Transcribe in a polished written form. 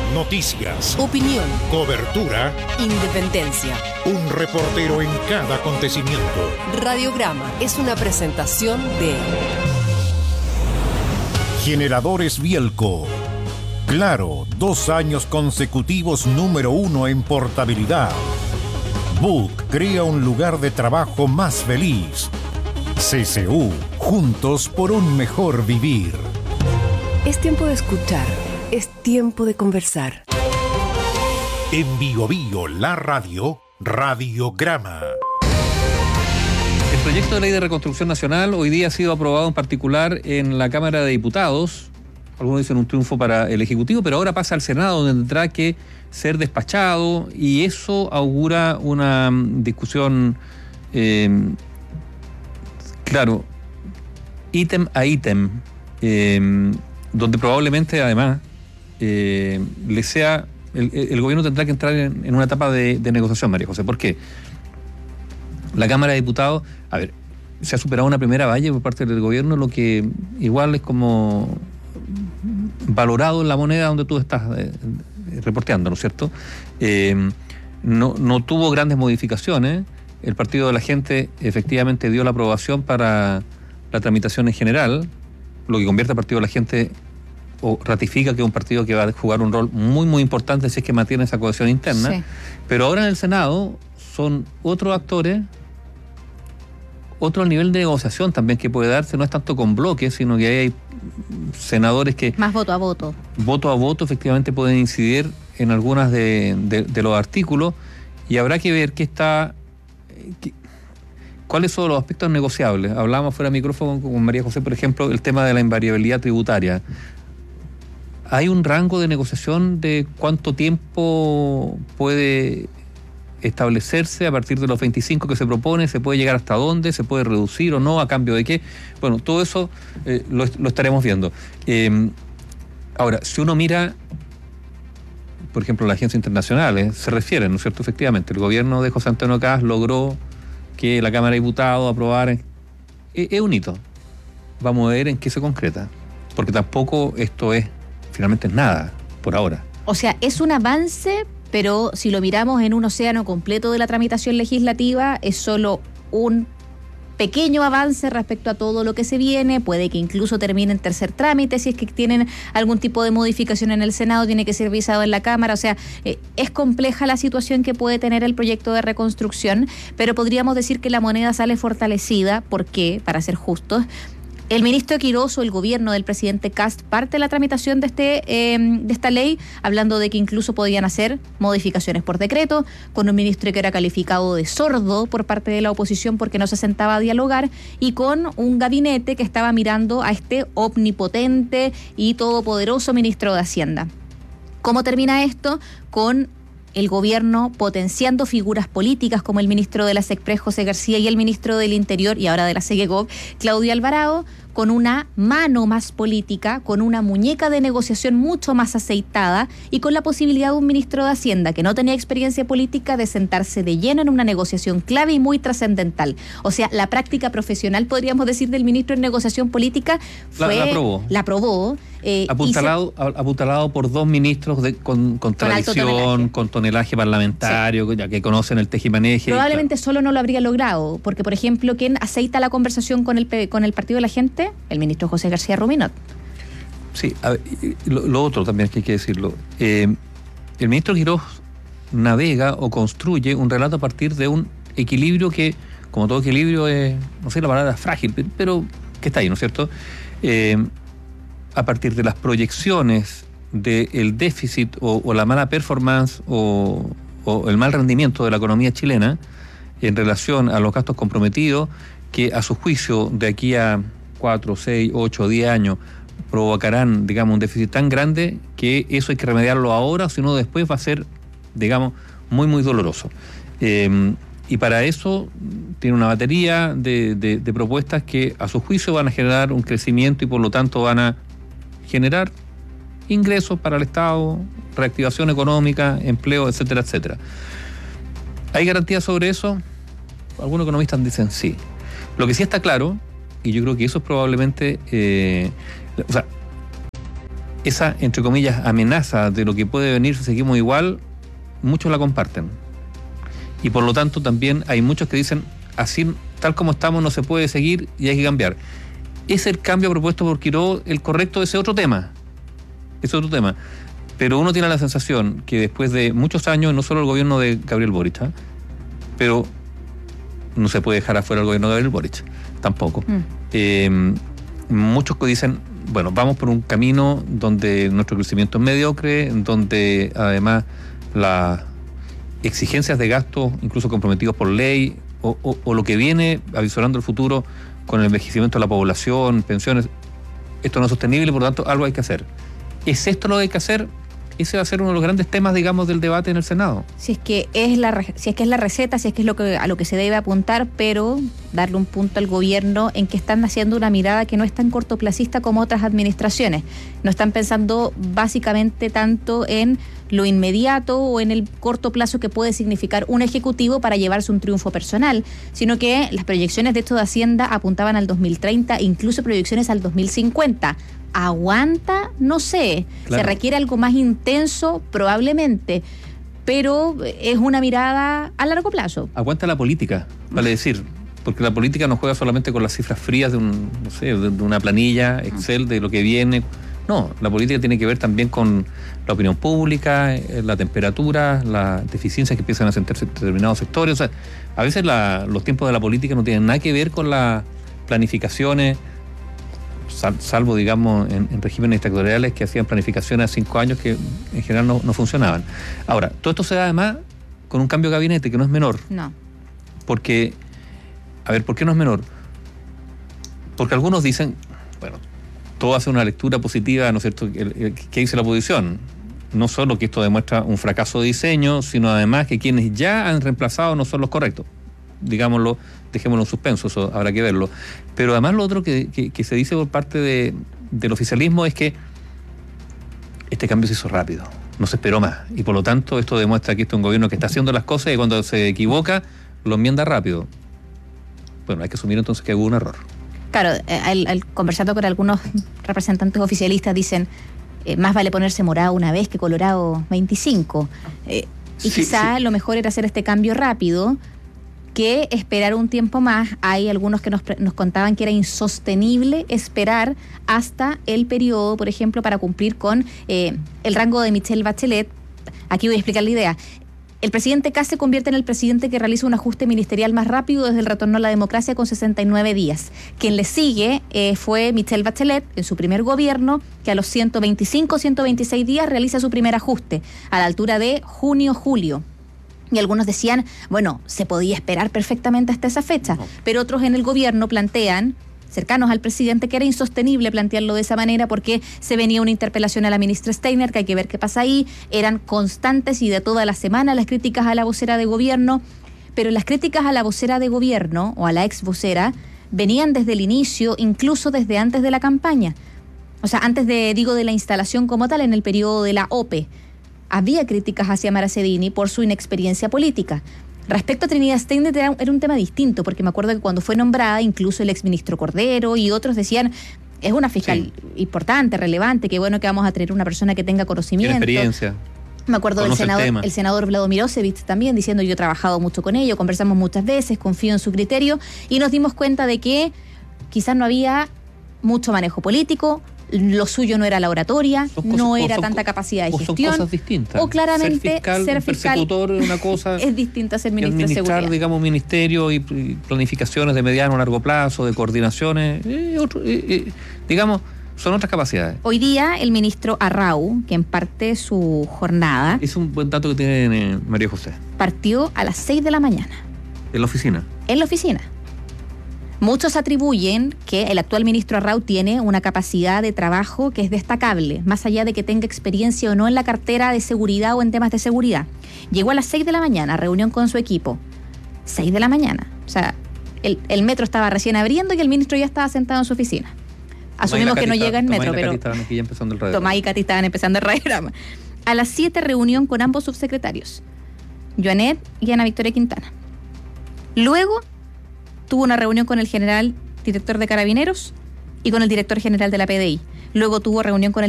Noticias, opinión, cobertura, independencia. Un reportero en cada acontecimiento. Radiograma es una presentación de Generadores Bielco. Claro, 2 años consecutivos número 1 en portabilidad. Book crea un lugar de trabajo más feliz. CCU, juntos por un mejor vivir. Es tiempo de escuchar, es tiempo de conversar. En Bio Bio, la radio, Radiograma. El proyecto de ley de reconstrucción nacional hoy día ha sido aprobado en particular en la Cámara de Diputados. Algunos dicen un triunfo para el Ejecutivo, pero ahora pasa al Senado, donde tendrá que ser despachado, y eso augura una discusión, claro, ítem a ítem, donde probablemente además le sea el gobierno tendrá que entrar en una etapa de negociación, María José. ¿Por qué? La Cámara de Diputados, a ver, se ha superado una primera valla por parte del gobierno, lo que igual es como valorado en la moneda donde tú estás reporteando, ¿no es cierto? No tuvo grandes modificaciones. El Partido de la Gente efectivamente dio la aprobación para la tramitación en general, lo que convierte al Partido de la Gente o ratifica que es un partido que va a jugar un rol muy muy importante si es que mantiene esa cohesión interna. Sí. Pero ahora en el Senado son otros actores, otro nivel de negociación también que puede darse, no es tanto con bloques, sino que hay senadores que... Más voto a voto. Voto a voto efectivamente pueden incidir en algunas de los artículos, y habrá que ver cuáles son los aspectos negociables. Hablábamos fuera de micrófono con María José, por ejemplo, el tema de la invariabilidad tributaria. ¿Hay un rango de negociación de cuánto tiempo puede establecerse a partir de los 25 que se propone? ¿Se puede llegar hasta dónde? ¿Se puede reducir o no? ¿A cambio de qué? Bueno, todo eso lo estaremos viendo. Ahora, si uno mira, por ejemplo, las agencias internacionales, se refieren, ¿no es cierto? Efectivamente, el gobierno de José Antonio Kast logró que la Cámara de Diputados aprobara. Es un hito. Vamos a ver en qué se concreta. Porque tampoco esto finalmente es nada, por ahora. O sea, es un avance, pero si lo miramos en un océano completo de la tramitación legislativa, es solo un pequeño avance respecto a todo lo que se viene. Puede que incluso termine en tercer trámite, si es que tienen algún tipo de modificación en el Senado, tiene que ser revisado en la Cámara. O sea, es compleja la situación que puede tener el proyecto de reconstrucción, pero podríamos decir que la moneda sale fortalecida. ¿Por qué? Para ser justos, el ministro Quirós o el gobierno del presidente Kast parte de la tramitación de esta ley, hablando de que incluso podían hacer modificaciones por decreto, con un ministro que era calificado de sordo por parte de la oposición porque no se sentaba a dialogar, y con un gabinete que estaba mirando a este omnipotente y todopoderoso ministro de Hacienda. ¿Cómo termina esto? Con el gobierno potenciando figuras políticas como el ministro de la SECPRES, José García, y el ministro del Interior y ahora de la SEGEGOV, Claudio Alvarado, con una mano más política, con una muñeca de negociación mucho más aceitada y con la posibilidad de un ministro de Hacienda que no tenía experiencia política de sentarse de lleno en una negociación clave y muy trascendental. O sea, la práctica profesional, podríamos decir, del ministro en negociación política la aprobó. Apuntalado por 2 ministros con tradición, con tonelaje parlamentario, sí, ya que conocen el tejimaneje. Probablemente solo no lo habría logrado, porque, por ejemplo, ¿quién aceita la conversación con el Partido de la Gente? El ministro José García Ruminot. Sí, a ver, lo otro también que hay que decirlo. El ministro Quirós navega o construye un relato a partir de un equilibrio que, como todo equilibrio, es, no sé la palabra frágil, pero que está ahí, ¿no es cierto? A partir de las proyecciones del déficit o la mala performance o el mal rendimiento de la economía chilena en relación a los gastos comprometidos, que a su juicio de aquí a 4, 6, 8, 10 años provocarán, digamos, un déficit tan grande que eso hay que remediarlo ahora, si no después va a ser, digamos, muy muy doloroso. Y para eso tiene una batería de propuestas que a su juicio van a generar un crecimiento y por lo tanto van a generar ingresos para el Estado, reactivación económica, empleo, etcétera, etcétera. ¿Hay garantías sobre eso? Algunos economistas dicen sí. Lo que sí está claro, y yo creo que eso es probablemente, esa, entre comillas, amenaza de lo que puede venir si seguimos igual, muchos la comparten. Y por lo tanto también hay muchos que dicen, así tal como estamos no se puede seguir y hay que cambiar. Es el cambio propuesto por Quirós el correcto de ese otro tema. Es otro tema. Pero uno tiene la sensación que después de muchos años, no solo el gobierno de Gabriel Boric, pero no se puede dejar afuera el gobierno de Gabriel Boric, tampoco. Muchos que dicen, bueno, vamos por un camino donde nuestro crecimiento es mediocre, donde además las exigencias de gasto, incluso comprometidos por ley, o lo que viene avisorando el futuro con el envejecimiento de la población, pensiones, esto no es sostenible, por lo tanto algo hay que hacer. ¿Es esto lo que hay que hacer? Ese va a ser uno de los grandes temas, digamos, del debate en el Senado. Si es que es la receta, si es que es a lo que se debe apuntar, pero darle un punto al gobierno en que están haciendo una mirada que no es tan cortoplacista como otras administraciones. No están pensando básicamente tanto en lo inmediato o en el corto plazo que puede significar un ejecutivo para llevarse un triunfo personal, sino que las proyecciones de esto de Hacienda apuntaban al 2030, incluso proyecciones al 2050. ¿Aguanta? No sé. Claro. Se requiere algo más intenso, probablemente, pero es una mirada a largo plazo. Aguanta la política, vale decir, porque la política no juega solamente con las cifras frías de una planilla Excel de lo que viene. No, la política tiene que ver también con la opinión pública, la temperatura, las deficiencias que empiezan a sentirse en determinados sectores. O sea, a veces los tiempos de la política no tienen nada que ver con las planificaciones, salvo, digamos, en regímenes dictatoriales que hacían planificaciones a 5 años que en general no funcionaban. Ahora, todo esto se da además con un cambio de gabinete que no es menor. No. Porque, a ver, ¿por qué no es menor? Porque algunos dicen, bueno, todo hace una lectura positiva, ¿no es cierto?, que dice la oposición. No solo que esto demuestra un fracaso de diseño, sino además que quienes ya han reemplazado no son los correctos. Digámoslo, dejémoslo en suspenso, eso habrá que verlo. Pero además lo otro que se dice por parte del oficialismo es que este cambio se hizo rápido, no se esperó más. Y por lo tanto esto demuestra que este es un gobierno que está haciendo las cosas y cuando se equivoca lo enmienda rápido. Bueno, hay que asumir entonces que hubo un error. Claro, al conversando con algunos representantes oficialistas dicen, más vale ponerse morado una vez que colorado 25. Y sí, quizá lo mejor era hacer este cambio rápido que esperar un tiempo más. Hay algunos que nos contaban que era insostenible esperar hasta el periodo, por ejemplo, para cumplir con el rango de Michelle Bachelet. Aquí voy a explicar la idea. El presidente Kast se convierte en el presidente que realiza un ajuste ministerial más rápido desde el retorno a la democracia con 69 días. Quien le sigue fue Michelle Bachelet en su primer gobierno, que a los 126 días realiza su primer ajuste, a la altura de junio-julio. Y algunos decían, bueno, se podía esperar perfectamente hasta esa fecha, pero otros en el gobierno plantean, cercanos al presidente, que era insostenible plantearlo de esa manera porque se venía una interpelación a la ministra Steiner, que hay que ver qué pasa ahí. Eran constantes y de toda la semana las críticas a la vocera de gobierno, pero las críticas a la vocera de gobierno o a la ex vocera venían desde el inicio, incluso desde antes de la campaña. O sea, antes de la instalación como tal, en el periodo de la OPE. Había críticas hacia Mara Cedini por su inexperiencia política. Respecto a Trinidad Steiner era un tema distinto, porque me acuerdo que cuando fue nombrada, incluso el exministro Cordero y otros decían, es una fiscal importante, relevante, que bueno que vamos a tener una persona que tenga conocimiento. Tiene experiencia. Me acuerdo del senador Vladimir Osevich también diciendo, yo he trabajado mucho con ello, conversamos muchas veces, confío en su criterio, y nos dimos cuenta de que quizás no había mucho manejo político, lo suyo no era la oratoria, no era tanta capacidad de gestión. Son cosas distintas. O claramente ser fiscal es una cosa es distinto a ser ministro de administrar, seguridad. digamos, ministerio y planificaciones de mediano o largo plazo, de coordinaciones, digamos, son otras capacidades. Hoy día el ministro Arrau, que en parte su jornada... Es un buen dato que tiene María José. Partió a las 6 de la mañana. ¿En la oficina? En la oficina. Muchos atribuyen que el actual ministro Arrau tiene una capacidad de trabajo que es destacable, más allá de que tenga experiencia o no en la cartera de seguridad o en temas de seguridad. Llegó a las 6 de la mañana, reunión con su equipo. 6 de la mañana. O sea, el metro estaba recién abriendo y el ministro ya estaba sentado en su oficina. Asumimos que no llega en metro, pero Tomás y Cati estaban empezando el radiograma. A las 7, reunión con ambos subsecretarios, Joanet y Ana Victoria Quintana. Luego tuvo una reunión con el general director de Carabineros y con el director general de la PDI. Luego tuvo reunión con el